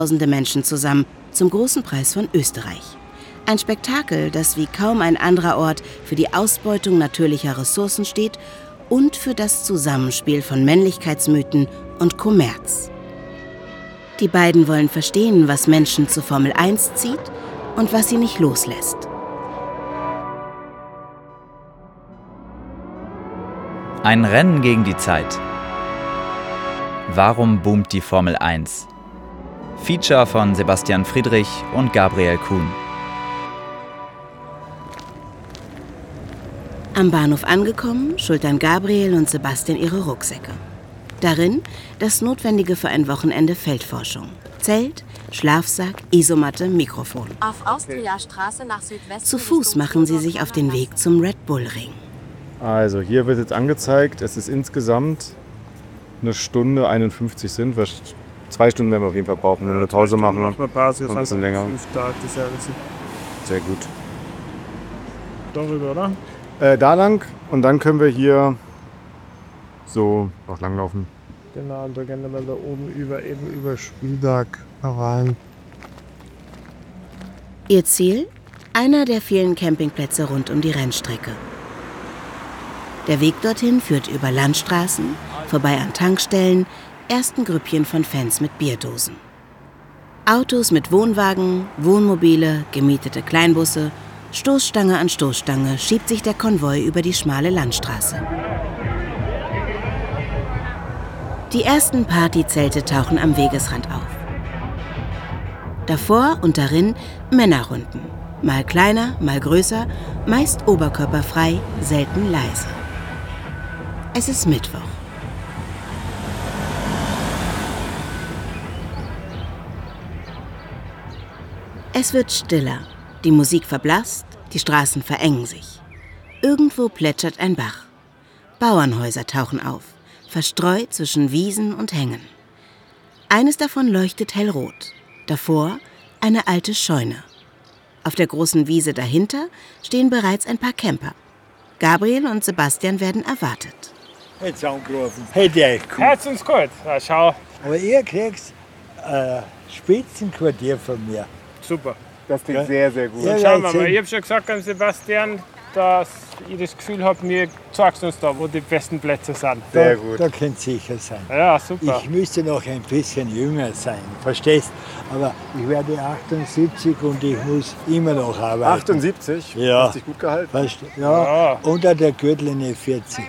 Tausende Menschen zusammen, zum großen Preis von Österreich. Ein Spektakel, das wie kaum ein anderer Ort für die Ausbeutung natürlicher Ressourcen steht und für das Zusammenspiel von Männlichkeitsmythen und Kommerz. Die beiden wollen verstehen, was Menschen zur Formel 1 zieht und was sie nicht loslässt. Ein Rennen gegen die Zeit. Warum boomt die Formel 1? Feature von Sebastian Friedrich und Gabriel Kuhn. Am Bahnhof angekommen, schultern Gabriel und Sebastian ihre Rucksäcke. Darin das Notwendige für ein Wochenende Feldforschung. Zelt, Schlafsack, Isomatte, Mikrofon. Auf Austria-Straße nach Südwesten. Zu Fuß machen sie sich auf den Weg zum Red Bull Ring. Also hier wird jetzt angezeigt, es ist insgesamt 1 Stunde 51 sind. 2 Stunden werden wir auf jeden Fall brauchen, wenn wir eine Pause machen. Machen wir Pause, ein bisschen länger. Sehr gut. Darüber, oder? Da lang und dann können wir hier so noch langlaufen. Genau, und da gehen wir da oben über Spielberg rein. Ihr Ziel? Einer der vielen Campingplätze rund um die Rennstrecke. Der Weg dorthin führt über Landstraßen, vorbei an Tankstellen, ersten Grüppchen von Fans mit Bierdosen. Autos mit Wohnwagen, Wohnmobile, gemietete Kleinbusse, Stoßstange an Stoßstange schiebt sich der Konvoi über die schmale Landstraße. Die ersten Partyzelte tauchen am Wegesrand auf. Davor und darin Männerrunden. Mal kleiner, mal größer, meist oberkörperfrei, selten leise. Es ist Mittwoch. Es wird stiller. Die Musik verblasst, die Straßen verengen sich. Irgendwo plätschert ein Bach. Bauernhäuser tauchen auf, verstreut zwischen Wiesen und Hängen. Eines davon leuchtet hellrot. Davor eine alte Scheune. Auf der großen Wiese dahinter stehen bereits ein paar Camper. Gabriel und Sebastian werden erwartet. Jetzt angerufen. Hätte ich gut. Herz uns gut. Ja, schau. Aber ihr kriegt Spitzenquartier von mir. Super. Das klingt sehr, sehr gut. Ja, Schauen wir jetzt mal. sind- Ich habe schon gesagt an Sebastian, dass ich das Gefühl habe, mir zeigst uns da, wo die besten Plätze sind. Sehr gut. Da könnt ihr sicher sein. Ja, super. Ich müsste noch ein bisschen jünger sein, verstehst? Aber ich werde 78 und ich muss immer noch arbeiten. 78? Ja. Hast dich gut gehalten? Weißt du? Ja, unter der Gürtellinie 40.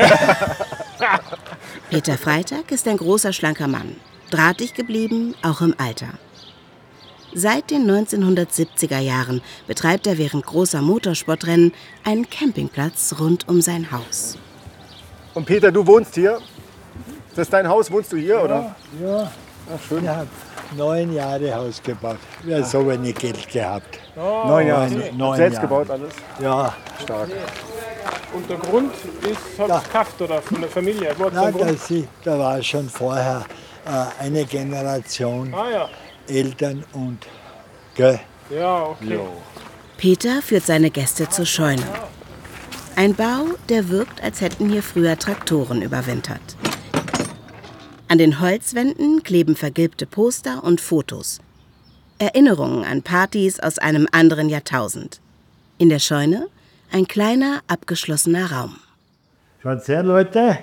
Peter Freitag ist ein großer, schlanker Mann. Drahtig geblieben, auch im Alter. Seit den 1970er Jahren betreibt er während großer Motorsportrennen einen Campingplatz rund um sein Haus. Und Peter, du wohnst hier? Ist das dein Haus? Wohnst du hier, oder? Ja, Ach, schön. ich habe 9 Jahre Haus gebaut. Wir haben so wenig Geld gehabt. 9 Jahre. Neun Selbst Jahre. gebaut alles? Ja, Stark. Und der Grund ist, habt ihr gekauft oder von der Familie? Wo hat's nein, den Grund? da war schon vorher eine Generation Ah ja. Eltern und gell. Ja, okay. Peter führt seine Gäste zur Scheune. Ein Bau, der wirkt, als hätten hier früher Traktoren überwintert. An den Holzwänden kleben vergilbte Poster und Fotos. Erinnerungen an Partys aus einem anderen Jahrtausend. In der Scheune ein kleiner, abgeschlossener Raum. Schaut's her, Leute.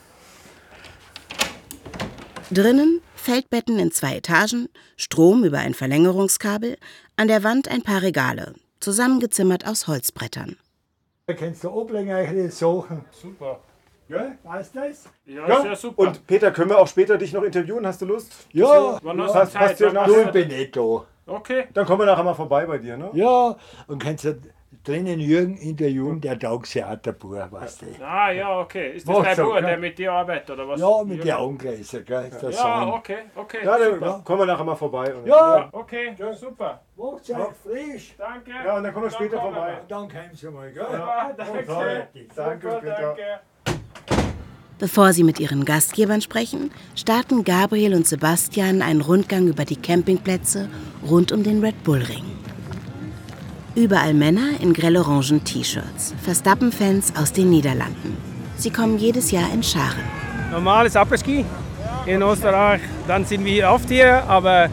Drinnen Feldbetten in 2 Etagen, Strom über ein Verlängerungskabel, an der Wand ein paar Regale, zusammengezimmert aus Holzbrettern. Da kannst du Oblängerchen suchen. Super. Gell? Weißt du das? Ja, sehr super. Und Peter, können wir auch später dich noch interviewen? Hast du Lust? Ja, Wann hast Passt du Zeit? dir Wann nach? hast du du- bin ich da. Okay. Dann kommen wir nachher mal vorbei bei dir, ne? Ja, und kannst du drinnen Jürgen interviewen, der taugt ja auch der Bauer, weißt du. Ah ja, okay. Ist das Mach dein so, Bruder, gell? der mit dir arbeitet oder was? Ja, mit der Augengläser, gell, ist der Ja, Sohn. okay, okay. Ja, dann super. kommen wir nachher mal vorbei. Ja, Okay, super. macht's euch frisch. Danke. Ja, und dann kommen wir später kommen vorbei. Dann kommen Sie mal, gell? Ja, danke. Danke, Super, Peter. danke. Bevor sie mit ihren Gastgebern sprechen, starten Gabriel und Sebastian einen Rundgang über die Campingplätze rund um den Red Bull Ring. Überall Männer in grell-orangen T-Shirts, Verstappen-Fans aus den Niederlanden. Sie kommen jedes Jahr in Scharen. Normales Apres-Ski in Österreich, dann sind wir oft hier, aber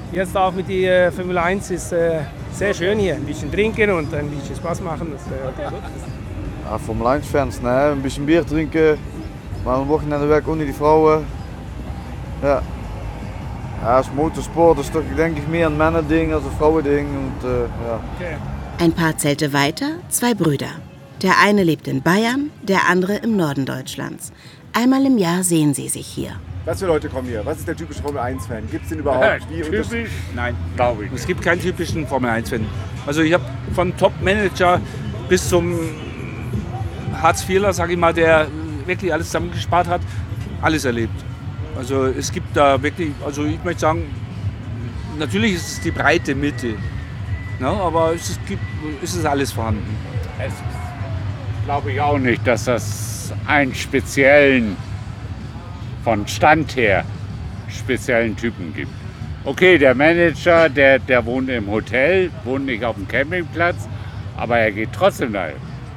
Jetzt auch mit der Formel 1 ist sehr schön hier. Ein bisschen trinken und ein bisschen Spaß machen. Das, gut. Ja, Formel 1-Fans, ne? Ein bisschen Bier trinken, mal am Wochenende weg ohne die Frauen. Ja. Ja, das Motorsport ist doch, denke ich, mehr ein Männerding als ein Frauending. Und, ja. Okay. Ein paar Zelte weiter, 2 Brüder. Der eine lebt in Bayern, der andere im Norden Deutschlands. Einmal im Jahr sehen sie sich hier. Was für Leute kommen hier? Was ist der typische Formel-1-Fan? Gibt es den überhaupt? Typisch? Nein, glaube ich. Es gibt keinen typischen Formel-1-Fan. Also ich habe von Top-Manager bis zum Hartz-IVler, sage ich mal, der wirklich alles zusammengespart hat, alles erlebt. Also es gibt da wirklich, also ich möchte sagen, natürlich ist es die breite Mitte, ne, aber es ist alles vorhanden. Es glaube ich auch nicht, dass das einen speziellen, von Stand her, speziellen Typen gibt. Okay, der Manager, der wohnt im Hotel, wohnt nicht auf dem Campingplatz, aber er geht trotzdem dahin.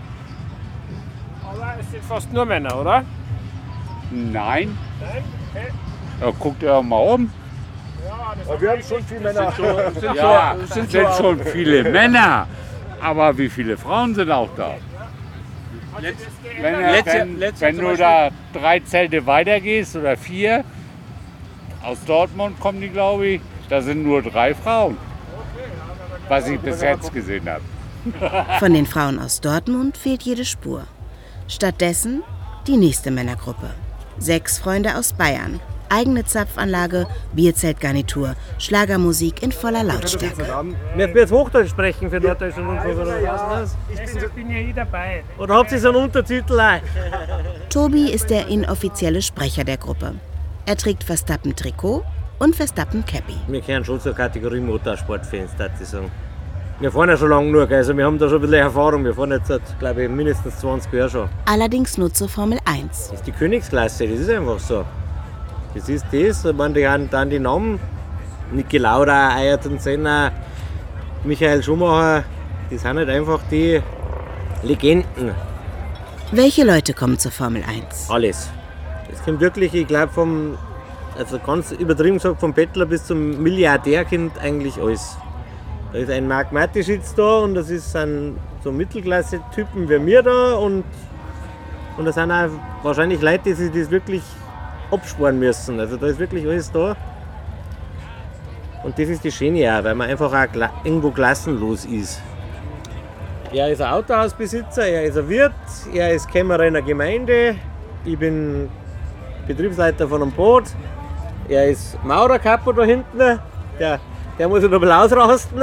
Aber es sind fast nur Männer, oder? Nein. Nein? Okay. Ja, guckt ihr mal um. Ja, das Aber wir haben schon viele Männer. Ja, es sind schon viele Männer, aber wie viele Frauen sind auch da? Wenn du da 3 Zelte weitergehst oder 4, aus Dortmund kommen die, glaube ich, da sind nur 3 Frauen, was ich bis jetzt gesehen habe. Von den Frauen aus Dortmund fehlt jede Spur. Stattdessen die nächste Männergruppe. 6 Freunde aus Bayern. Eigene Zapfanlage, Bierzeltgarnitur, Schlagermusik in voller Lautstärke. Wird jetzt Hochdeutsch sprechen für Norddeutschen Rundfunk oder was? Ich bin ja hier dabei. Oder habt ihr so einen Untertitel auch? Tobi ist der inoffizielle Sprecher der Gruppe. Er trägt Verstappen-Trikot und Verstappen-Cappy. Wir gehören schon zur Kategorie Motorsportfans, würde ich sagen. Wir fahren ja schon lange genug, also wir haben da schon ein bisschen Erfahrung. Wir fahren jetzt seit, glaube ich, mindestens 20 Jahren schon. Allerdings nur zur Formel 1. Das ist die Königsklasse, das ist einfach so. Das ist das, ich meine, die haben dann die Namen, Niki Lauda, Ayrton Senna, Michael Schumacher, das sind halt einfach die Legenden. Welche Leute kommen zur Formel 1? Alles. Das kommt wirklich, ich glaube, also ganz übertrieben gesagt, vom Bettler bis zum Milliardär kommt eigentlich alles. Da ist ein Marc Mateschitz da und das sind so Mittelklasse-Typen wie wir da und da sind auch wahrscheinlich Leute, die sich das wirklich absparen müssen. Also da ist wirklich alles da. Und das ist die Schöne auch, weil man einfach auch irgendwo klassenlos ist. Er ist ein Autohausbesitzer, er ist ein Wirt, er ist Kämmerer in der Gemeinde, ich bin Betriebsleiter von einem Boot, er ist Maurerkapo da hinten, der muss sich noch ein bisschen ausrasten.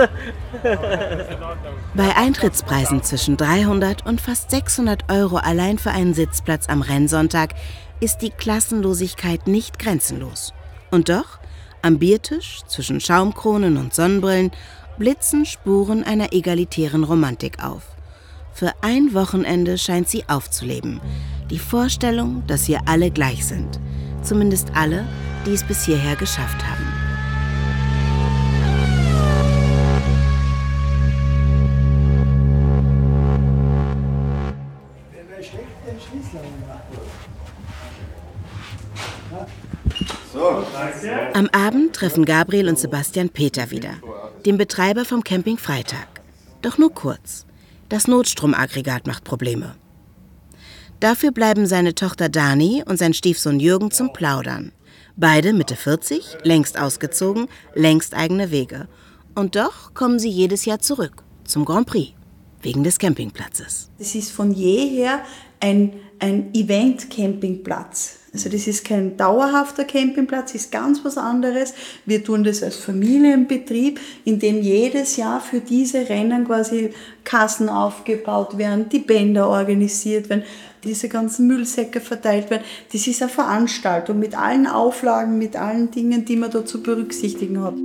Bei Eintrittspreisen zwischen 300 und fast 600 € allein für einen Sitzplatz am Rennsonntag ist die Klassenlosigkeit nicht grenzenlos. Und doch, am Biertisch zwischen Schaumkronen und Sonnenbrillen blitzen Spuren einer egalitären Romantik auf. Für ein Wochenende scheint sie aufzuleben. Die Vorstellung, dass hier alle gleich sind. Zumindest alle, die es bis hierher geschafft haben. Am Abend treffen Gabriel und Sebastian Peter wieder, den Betreiber vom Camping Freitag. Doch nur kurz. Das Notstromaggregat macht Probleme. Dafür bleiben seine Tochter Dani und sein Stiefsohn Jürgen zum Plaudern. Beide Mitte 40, längst ausgezogen, längst eigene Wege. Und doch kommen sie jedes Jahr zurück zum Grand Prix, wegen des Campingplatzes. Das ist von jeher ein Event-Campingplatz. Also das ist kein dauerhafter Campingplatz, ist ganz was anderes. Wir tun das als Familienbetrieb, in dem jedes Jahr für diese Rennen quasi Kassen aufgebaut werden, die Bänder organisiert werden, diese ganzen Müllsäcke verteilt werden. Das ist eine Veranstaltung mit allen Auflagen, mit allen Dingen, die man da zu berücksichtigen hat.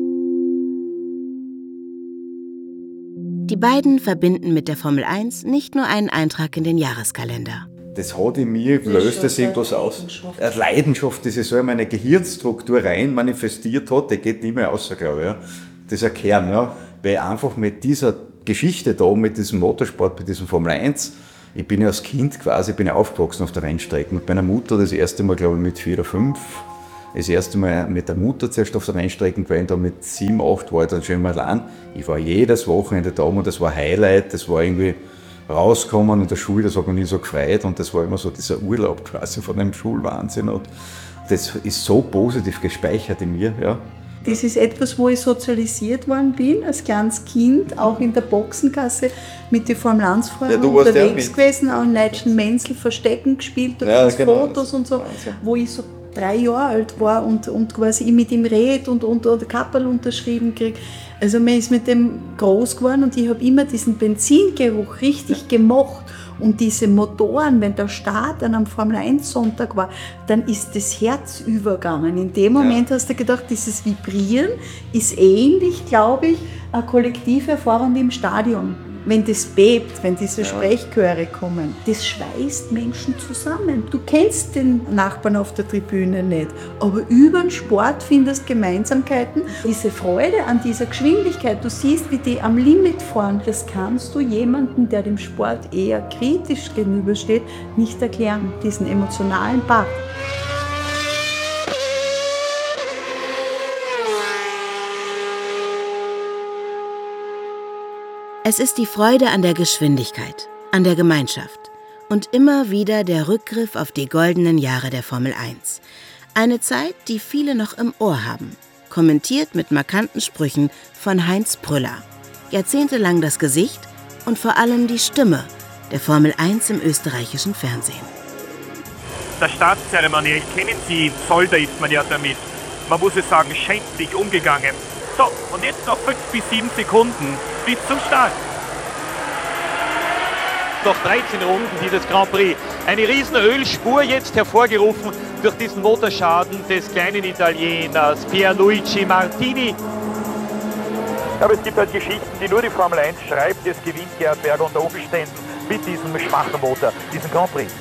Die beiden verbinden mit der Formel 1 nicht nur einen Eintrag in den Jahreskalender. Das hat in mir, löst das irgendwas aus. Eine Leidenschaft, die sich so in meine Gehirnstruktur rein manifestiert hat, die geht nicht mehr raus, glaube ich. Ja. Das ist ein Kern, ja. Weil einfach mit dieser Geschichte da, mit diesem Motorsport, mit diesem Formel 1, ich bin ja als Kind quasi aufgewachsen auf der Rennstrecke. Mit meiner Mutter das erste Mal, glaube ich, mit 4 oder 5. Das erste Mal mit der Mutter zuerst auf der Rennstrecke gewesen, da mit 7, 8 war ich dann schon mal allein. Ich war jedes Wochenende da und das war Highlight, das war irgendwie rauskommen in der Schule, das hat mich nie so gefreut und das war immer so dieser Urlaub quasi von einem Schulwahnsinn und das ist so positiv gespeichert in mir. Ja. Das ist etwas, wo ich sozialisiert worden bin, als kleines Kind, auch in der Boxengasse mit den Formel-1-Fahrern unterwegs gewesen, auch in Leitschen Menzel Verstecken gespielt, da gibt es Fotos und so, wo ich so 3 Jahre alt war und quasi ich mit ihm rede und Kapperl unterschrieben kriege. Also man ist mit dem groß geworden und ich habe immer diesen Benzingeruch richtig gemocht. Und diese Motoren, wenn der Start an einem Formel-1-Sonntag war, dann ist das Herz übergegangen. In dem Moment hast du gedacht, dieses Vibrieren ist ähnlich, glaube ich, eine kollektive Erfahrung wie im Stadion. Wenn das bebt, wenn diese Sprechchöre kommen, das schweißt Menschen zusammen. Du kennst den Nachbarn auf der Tribüne nicht, aber über den Sport findest Gemeinsamkeiten. Diese Freude an dieser Geschwindigkeit, du siehst, wie die am Limit fahren, das kannst du jemandem, der dem Sport eher kritisch gegenübersteht, nicht erklären, diesen emotionalen Part. Es ist die Freude an der Geschwindigkeit, an der Gemeinschaft und immer wieder der Rückgriff auf die goldenen Jahre der Formel 1. Eine Zeit, die viele noch im Ohr haben, kommentiert mit markanten Sprüchen von Heinz Prüller. Jahrzehntelang das Gesicht und vor allem die Stimme der Formel 1 im österreichischen Fernsehen. Der Staatszeremoniell kennen Sie, Solda ist man ja damit. Man muss es sagen, schändlich umgegangen. So, und jetzt noch 5 bis 7 Sekunden bis zum Start. Noch 13 Runden dieses Grand Prix. Eine riesen Ölspur jetzt hervorgerufen durch diesen Motorschaden des kleinen Italieners Pierluigi Martini. Aber es gibt halt Geschichten, die nur die Formel 1 schreibt. Jetzt gewinnt Gerhard Berger unter Umständen mit diesem schwachen Motor diesen Grand Prix.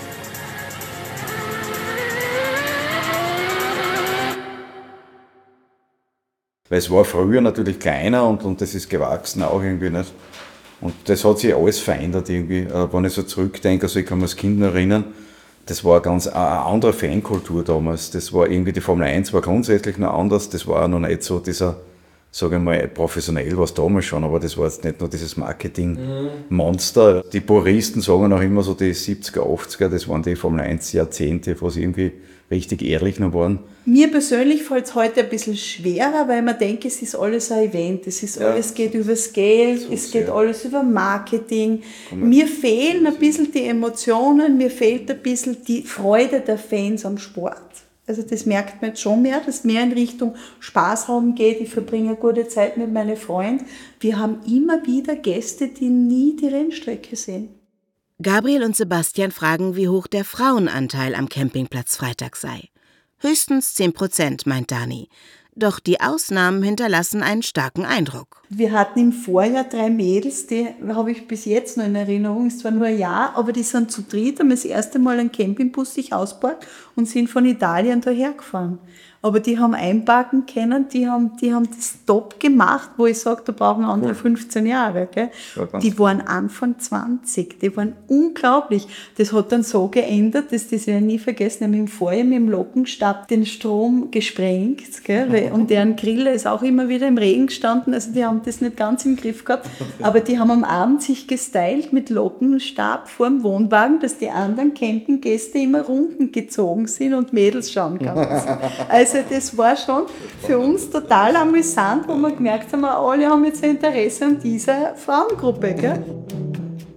Weil es war früher natürlich kleiner und das ist gewachsen auch irgendwie nicht. Und das hat sich alles verändert irgendwie. Wenn ich so zurückdenke, also ich kann mich als Kind noch erinnern, das war eine andere Fankultur damals. Das war irgendwie, die Formel 1 war grundsätzlich noch anders. Das war noch nicht so dieser, sage ich mal, professionell war es damals schon, aber das war jetzt nicht nur dieses Marketing-Monster. Die Puristen sagen auch immer so, die 70er, 80er, das waren die Formel 1 Jahrzehnte, wo sie irgendwie richtig ehrlich noch waren. Mir persönlich fällt es heute ein bisschen schwerer, weil man denkt, es ist alles ein Event, alles geht übers Geld, es geht alles über Marketing. Mir fehlen ein bisschen die Emotionen, mir fehlt ein bisschen die Freude der Fans am Sport. Also das merkt man jetzt schon mehr, dass mehr in Richtung Spaß haben geht. Ich verbringe eine gute Zeit mit meinen Freunden. Wir haben immer wieder Gäste, die nie die Rennstrecke sehen. Gabriel und Sebastian fragen, wie hoch der Frauenanteil am Campingplatz Freitag sei. Höchstens 10%, meint Dani. Doch die Ausnahmen hinterlassen einen starken Eindruck. Wir hatten im Vorjahr 3 Mädels, die habe ich bis jetzt noch in Erinnerung, ist zwar nur ein Jahr, aber die sind zu dritt, haben das erste Mal einen Campingbus sich ausgebaut und sind von Italien daher gefahren. Aber die haben einparken können, die haben das top gemacht, wo ich sage, da brauchen andere 15 Jahre. Gell? Die waren Anfang 20, die waren unglaublich. Das hat dann so geändert, das werde ich nie vergessen, haben im Vorjahr mit dem Lockenstab den Strom gesprengt. Gell? Und deren Grille ist auch immer wieder im Regen gestanden, also die haben das nicht ganz im Griff gehabt. Aber die haben am Abend sich gestylt mit Lockenstab vor dem Wohnwagen, dass die anderen Campinggäste immer Runden gezogen sind und Mädels schauen konnten. Also das war schon für uns total amüsant, wo wir gemerkt haben, alle haben jetzt ein Interesse an dieser Frauengruppe. Gell?